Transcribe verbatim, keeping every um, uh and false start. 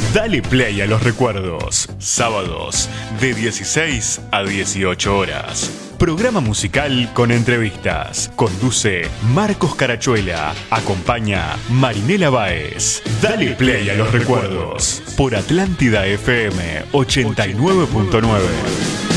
Dale play a los recuerdos. Sábados de dieciséis a dieciocho horas. Programa musical con entrevistas. Conduce Marcos Carachuela. Acompaña Marinela Báez. Dale play a los recuerdos. Por Atlántida F M ochenta y nueve punto nueve.